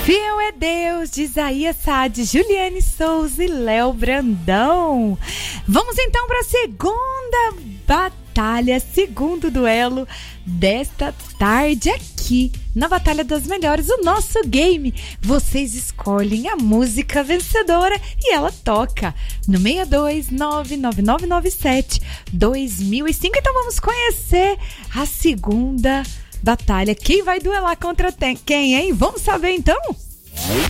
Fiel é Deus, de Isaías Sade, Juliane Souza e Léo Brandão. Vamos então para a segunda batalha, segundo duelo desta tarde aqui na Batalha das Melhores, o nosso game. Vocês escolhem a música vencedora e ela toca no 62999972005. Então vamos conhecer a segunda batalha. Quem vai duelar contra quem, hein? Vamos saber então?